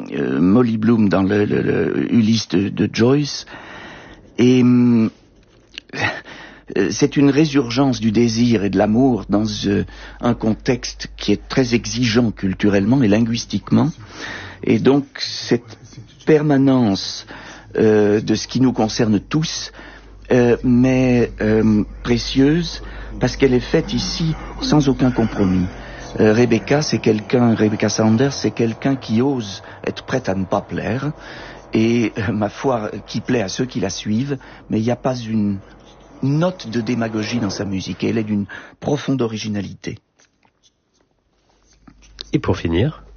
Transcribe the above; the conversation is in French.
Molly Bloom dans le Ulysse de Joyce. Et c'est une résurgence du désir et de l'amour dans un contexte qui est très exigeant culturellement et linguistiquement. Et donc cette permanence de ce qui nous concerne tous, mais précieuse, parce qu'elle est faite ici sans aucun compromis. Rebecca Sanders, c'est quelqu'un qui ose être prête à ne pas plaire, et ma foi, qui plaît à ceux qui la suivent, mais il n'y a pas une note de démagogie dans sa musique, et elle est d'une profonde originalité. Et pour finir,